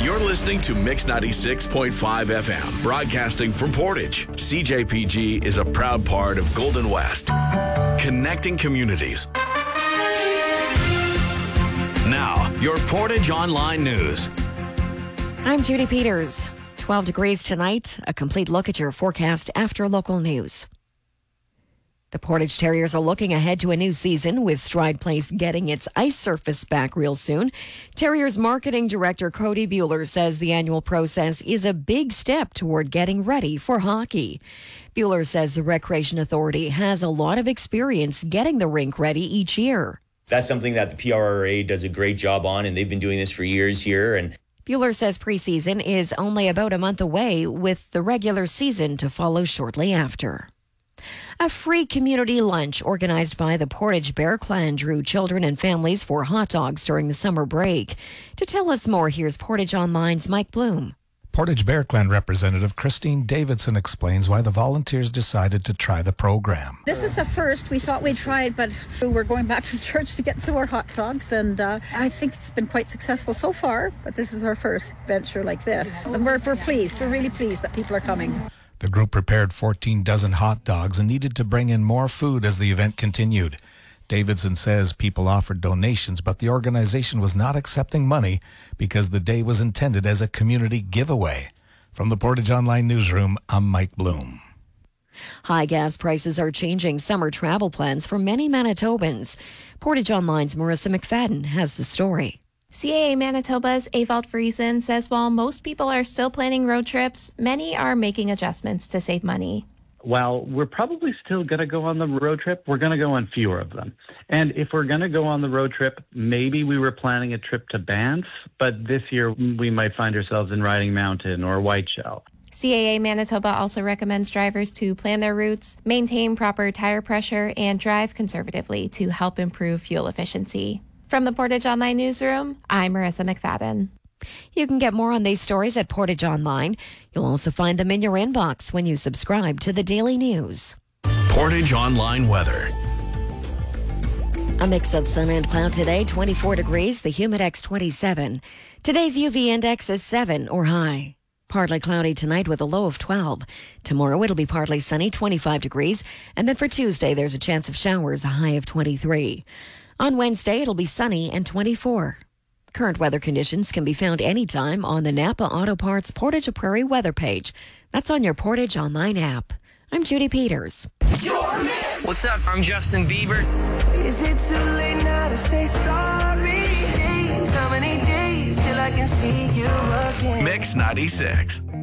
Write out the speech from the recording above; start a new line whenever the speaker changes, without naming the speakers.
You're listening to Mix 96.5 FM, broadcasting from Portage. CJPG is a proud part of Golden West, connecting communities. Now, your Portage Online News.
I'm Judy Peters. 12 degrees tonight. A complete look at your forecast after local news. The Portage Terriers are looking ahead to a new season, with Stride Place getting its ice surface back real soon. Terriers marketing director Cody Bueller says the annual process is a big step toward getting ready for hockey. Bueller says the Recreation Authority has a lot of experience getting the rink ready each year.
That's something that the PRRA does a great job on, and they've been doing this for years here. And
Bueller says preseason is only about a month away, with the regular season to follow shortly after. A free community lunch organized by the Portage Bear Clan drew children and families for hot dogs during the summer break. To tell us more, here's Portage Online's Mike Bloom.
Portage Bear Clan representative Christine Davidson explains why the volunteers decided to try the program.
This is a first. We thought we'd try it, but we're going back to church to get some more hot dogs, and I think it's been quite successful so far, but this is our first venture like this. And we're pleased. We're really pleased that people are coming.
The group prepared 14 dozen hot dogs and needed to bring in more food as the event continued. Davidson says people offered donations, but the organization was not accepting money because the day was intended as a community giveaway. From the Portage Online Newsroom, I'm Mike Bloom.
High gas prices are changing summer travel plans for many Manitobans. Portage Online's Marissa McFadden has the story.
CAA Manitoba's Evald Friesen says while most people are still planning road trips, many are making adjustments to save money.
While we're probably still going to go on the road trip, we're going to go on fewer of them. And if we're going to go on the road trip, maybe we were planning a trip to Banff, but this year we might find ourselves in Riding Mountain or Whiteshell.
CAA Manitoba also recommends drivers to plan their routes, maintain proper tire pressure, and drive conservatively to help improve fuel efficiency. From the Portage Online Newsroom, I'm Marissa McFadden.
You can get more on these stories at Portage Online. You'll also find them in your inbox when you subscribe to the Daily News.
Portage Online weather.
A mix of sun and cloud today, 24 degrees, the Humidex 27. Today's UV index is 7 or high. Partly cloudy tonight with a low of 12. Tomorrow it'll be partly sunny, 25 degrees. And then for Tuesday, there's a chance of showers, a high of 23. On Wednesday, it'll be sunny and 24. Current weather conditions can be found anytime on the Napa Auto Parts Portage Prairie weather page. That's on your Portage Online app. I'm Judy Peters.
What's up? I'm Justin Bieber.
Is it too late now to say sorry? How many days till I can see you again?
Mix 96.